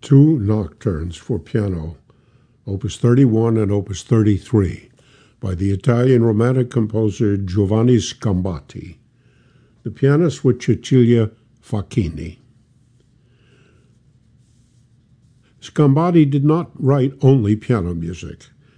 two nocturnes for piano, Opus 31 and Opus 33, by the Italian Romantic composer Giovanni Sgambati. The pianist was Cecilia Facchini. Sgambati did not write only piano music.